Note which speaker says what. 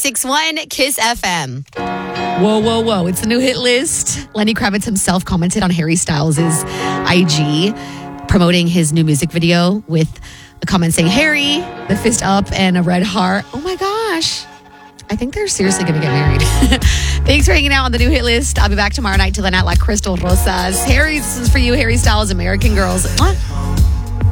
Speaker 1: 96.1 Kiss FM.
Speaker 2: Whoa, whoa, whoa. It's the new hit list. Lenny Kravitz himself commented on Harry Styles' IG, promoting his new music video with a comment saying, Harry, the fist up and a red heart. Oh my gosh. I think they're seriously going to get married. Thanks for hanging out on the new hit list. I'll be back tomorrow night till then at La Crystal Rosas. Harry, this is for you, Harry Styles, American Girls. Mwah.